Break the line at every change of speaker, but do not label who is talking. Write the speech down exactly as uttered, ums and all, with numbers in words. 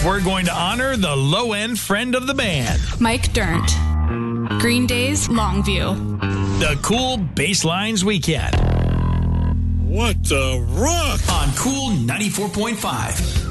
we're going to honor the low-end friend of the band.
Mike Dirnt. Green Day's Longview.
The Cool Basslines Weekend.
What the rock?
On Cool ninety-four point five.